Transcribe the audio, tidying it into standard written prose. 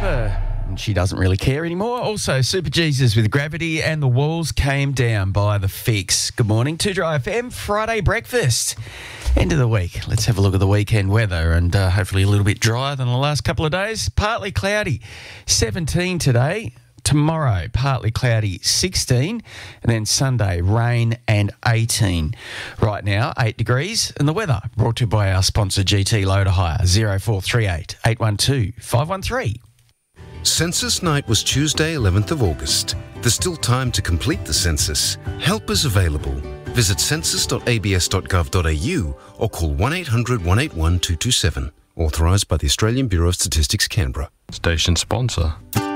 And she doesn't really care anymore. Also, Super Jesus with Gravity and The Walls Came Down by The Fix. Good morning, 2 Dry FM, Friday breakfast. End of the week. Let's have a look at the weekend weather and hopefully a little bit drier than the last couple of days. Partly cloudy, 17 today. Tomorrow, partly cloudy, 16. And then Sunday, rain and 18. Right now, 8 degrees. And the weather brought to you by our sponsor, GT Loader Hire, 0438 812 513. Census night was Tuesday, 11th of August. There's still time to complete the census. Help is available. Visit census.abs.gov.au or call 1800 181 227. Authorised by the Australian Bureau of Statistics, Canberra. Station sponsor.